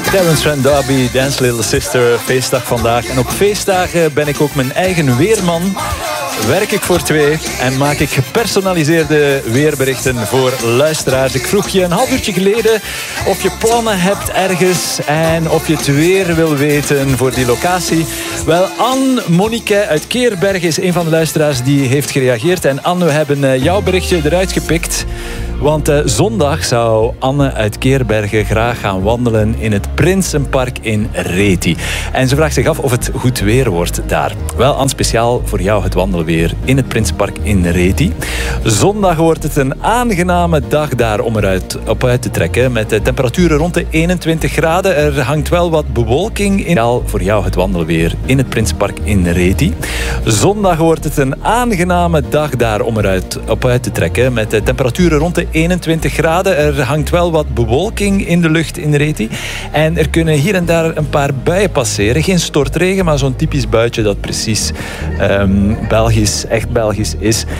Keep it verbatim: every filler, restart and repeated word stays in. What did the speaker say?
Terence Trent D'Arby, Dance Little Sister, feestdag vandaag. En op feestdagen ben ik ook mijn eigen weerman. Werk ik voor twee en maak ik gepersonaliseerde weerberichten voor luisteraars. Ik vroeg je een half uurtje geleden of je plannen hebt ergens en of je het weer wil weten voor die locatie. Wel, Anne Monique uit Keerbergen is een van de luisteraars die heeft gereageerd. En Anne, we hebben jouw berichtje eruit gepikt. Want uh, zondag zou Anne uit Keerbergen graag gaan wandelen in het Prinsenpark in Reti. En ze vraagt zich af of het goed weer wordt daar. Wel, Anne, speciaal voor jou het wandelweer in het Prinsenpark in Reti. Zondag wordt het een aangename dag daar om eruit op uit te trekken. Met de temperaturen rond de eenentwintig graden. Er hangt wel wat bewolking in. Speciaal voor jou het wandelweer in het Prinsenpark in Reti. Zondag wordt het een aangename dag daar om eruit op uit te trekken. Met de temperaturen rond de eenentwintig graden. Er hangt wel wat bewolking in de lucht in Reti. En er kunnen hier en daar een paar buien passeren. Geen stortregen, maar zo'n typisch buitje dat precies um, Belgisch, echt Belgisch is.